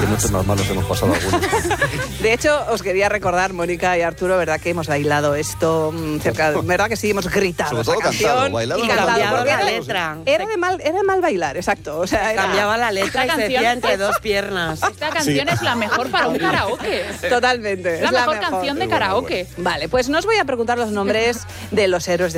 momentos más malos hemos pasado algunos. De hecho, os quería recordar, Mónica y Arturo, ¿verdad que hemos bailado esto cerca de... ¿Verdad que sí? Hemos gritado Sobre esa todo canción. cantado, bailado y no cantado, cambiaba porque la era- letra. Era de mal bailar, exacto. O sea, era... Cambiaba la letra y Esta se decía canción entre es- dos piernas. Esta canción es la mejor para un karaoke. Totalmente. Es la mejor canción de karaoke. Vale, pues no os voy a preguntar los nombres de los héroes